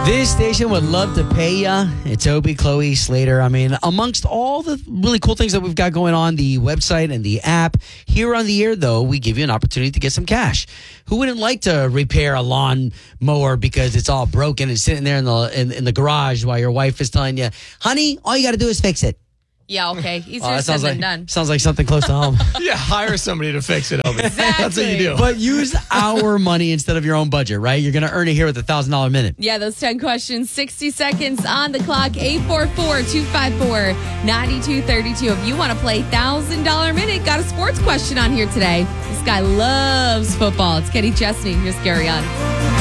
This station would love to pay ya. It's Obie, Chloe, Slater. I mean, amongst all the really cool things that we've got going on, the website and the app, here on the air, though, we give you an opportunity to get some cash. Who wouldn't like to repair a lawn mower because it's all broken and sitting there in the garage while your wife is telling you, honey, all you got to do is fix it? Yeah, okay. Easier said than done. Sounds like something close to home. Yeah, hire somebody to fix it, Obie. Exactly. That's what you do. But use our money instead of your own budget, right? You're going to earn it here with $1,000 a minute. Yeah, those 10 questions, 60 seconds on the clock, 844-254-9232. If you want to play $1,000 minute, got a sports question on here today. This guy loves football. It's Kenny Chesney. Here's Gary on.